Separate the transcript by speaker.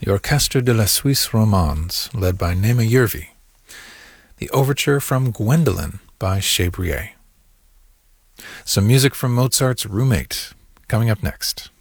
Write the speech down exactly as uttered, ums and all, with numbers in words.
Speaker 1: the Orchestre de la Suisse Romande, led by Nema Yervi, the overture from Gwendolen by Chabrier. Some music from Mozart's Roommate, coming up next.